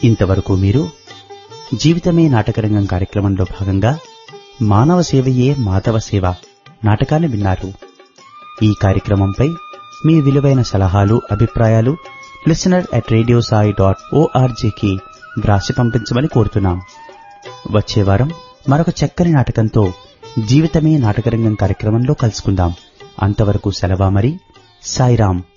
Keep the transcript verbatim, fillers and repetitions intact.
ఇంతవరకు మీరు జీవితమే నాటకరంగం కార్యక్రమంలో భాగంగా మానవ సేవయే మాధవ సేవ నాటకాన్ని విన్నారు. ఈ కార్యక్రమంపై మీ విలువైన సలహాలు, అభిప్రాయాలు listener at radio Sai dot ఓఆర్జీకి వ్రాసి పంపించమని కోరుతున్నాం. వచ్చే వారం మరొక చక్కని నాటకంతో జీవితమే నాటకరంగం కార్యక్రమంలో కలుసుకుందాం. అంతవరకు సెలవా మరి. సాయిరాం.